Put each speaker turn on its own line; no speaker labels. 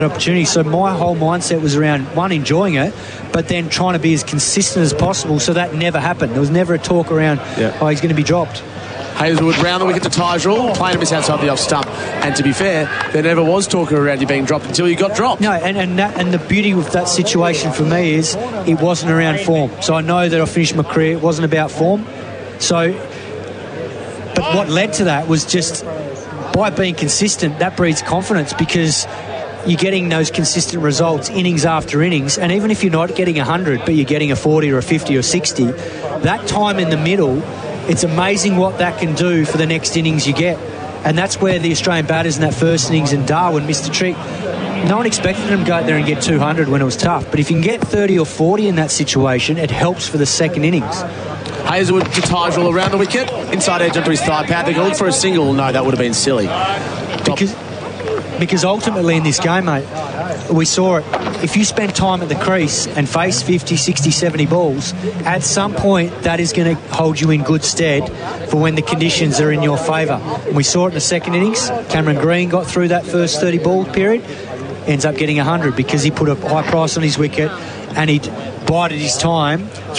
opportunity. So my whole mindset was around, one, enjoying it, but then trying to be as consistent as possible, so that never happened. There was never a talk around, oh, he's going to be dropped.
Hazlewood round the wicket to Tyrrell, playing a miss outside the off stump. And to be fair, there never was talk around you being dropped until you got dropped.
No, and the beauty of that situation for me is it wasn't around form. So I know that I finished my career, it wasn't about form. So, but what led to that was just by being consistent, that breeds confidence, because you're getting those consistent results innings after innings, and even if you're not getting 100 but you're getting a 40 or a 50 or 60, that time in the middle, it's amazing what that can do for the next innings you get. And that's where the Australian batters in that first innings in Darwin missed a trick. No one expected them to go out there and get 200 when it was tough, but if you can get 30 or 40 in that situation, it helps for the second innings.
Hazlewood to Tyrrell around the wicket, inside edge onto his thigh pad. They look for a single. No, that would have been silly.
Because ultimately in this game, mate, we saw it. If you spend time at the crease and face 50, 60, 70 balls, at some point that is going to hold you in good stead for when the conditions are in your favour. And we saw it in the second innings. Cameron Green got through that first 30 ball period, ends up getting 100 because he put a high price on his wicket and he bided his time